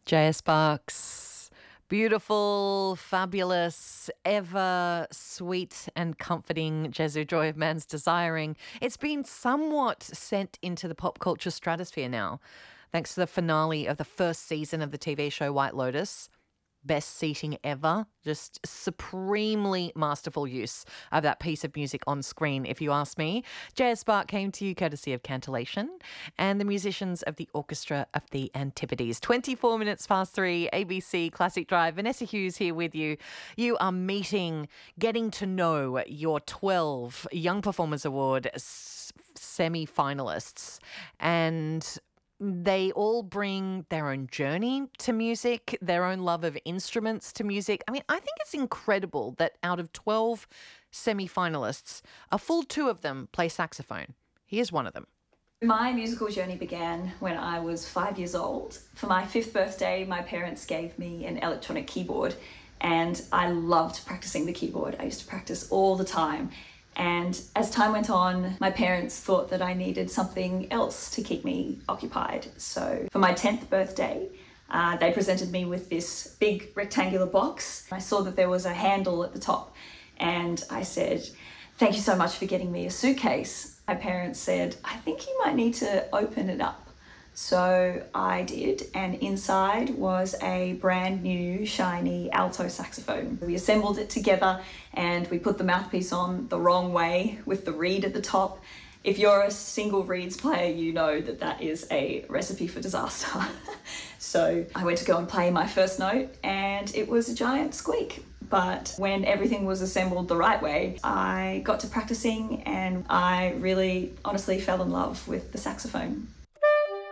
J.S. Sparks, beautiful, fabulous, ever sweet and comforting Jesu Joy of Man's Desiring. It's been somewhat sent into the pop culture stratosphere now, thanks to the finale of the first season of the TV show White Lotus. Best seating ever. Just supremely masterful use of that piece of music on screen, if you ask me. J.S. Spark came to you courtesy of Cantillation and the musicians of the Orchestra of the Antipodes. 24 minutes past 3, ABC Classic Drive. Vanessa Hughes here with you. You are getting to know your 12 Young Performers Award semi-finalists, and they all bring their own journey to music, their own love of instruments to music. I mean, I think it's incredible that out of 12 semi-finalists, a full 2 of them play saxophone. Here's one of them. My musical journey began when I was 5 years old. For my 5th birthday, my parents gave me an electronic keyboard, and I loved practicing the keyboard. I used to practice all the time. And as time went on, my parents thought that I needed something else to keep me occupied. So for my 10th birthday, they presented me with this big rectangular box. I saw that there was a handle at the top, and I said, "Thank you so much for getting me a suitcase." My parents said, "I think you might need to open it up." So I did, and inside was a brand new shiny alto saxophone. We assembled it together and we put the mouthpiece on the wrong way with the reed at the top. If you're a single reeds player, you know that that is a recipe for disaster. So I went to go and play my first note and it was a giant squeak. But when everything was assembled the right way, I got to practicing and I really honestly fell in love with the saxophone.